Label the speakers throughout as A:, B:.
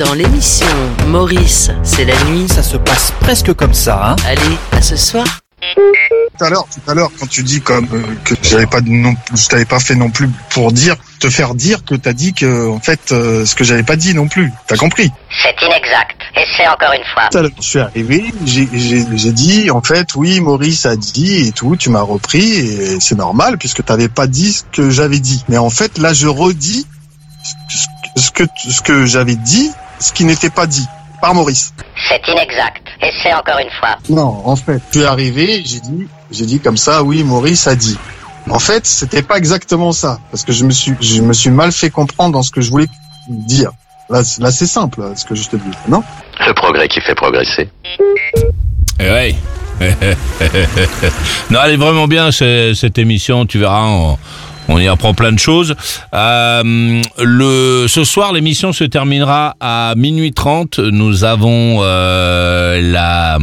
A: Dans l'émission Maurice, c'est la nuit.
B: Ça se passe presque comme ça, hein.
A: Allez, à ce soir.
C: Tout à l'heure, quand tu dis comme que je t'avais pas fait non plus pour te faire dire que t'as dit que en fait ce que j'avais pas dit non plus. T'as compris?
D: C'est inexact. Et c'est encore une fois.
C: Tout à l'heure, je suis arrivé, j'ai dit en fait oui, Maurice a dit et tout, tu m'as repris et c'est normal puisque t'avais pas dit ce que j'avais dit. Mais en fait là, je redis ce que j'avais dit, ce qui n'était pas dit par Maurice.
D: C'est inexact. Et c'est encore une fois.
C: Non, en fait, je suis arrivé, j'ai dit comme ça, oui, Maurice a dit. En fait, c'était pas exactement ça, parce que je me suis mal fait comprendre dans ce que je voulais dire. Là c'est simple, ce que je te dis, non?
E: Le progrès qui fait progresser.
F: Eh ouais. Non, elle est vraiment bien cette émission, tu verras. On y apprend plein de choses. Ce soir, l'émission se terminera à 00h30. Nous avons la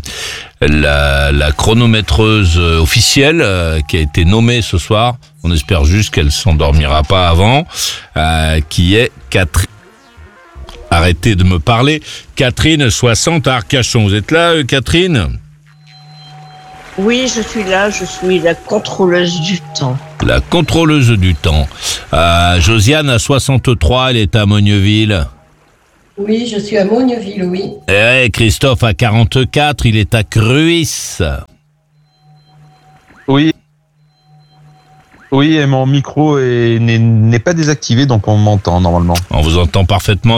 F: chronométreuse officielle qui a été nommée ce soir. On espère juste qu'elle s'endormira pas avant. Qui est Catherine. Arrêtez de me parler. Catherine 60 à Arcachon. Vous êtes là, Catherine ?
G: Oui, je suis là, je suis la contrôleuse du temps.
F: La contrôleuse du temps. Josiane à 63, elle est à Mogneuville.
H: Oui, je suis à Mogneuville, oui.
F: Et Christophe à 44, il est à Cruis.
I: Oui, et mon micro n'est pas désactivé, donc on m'entend normalement.
F: On vous entend parfaitement.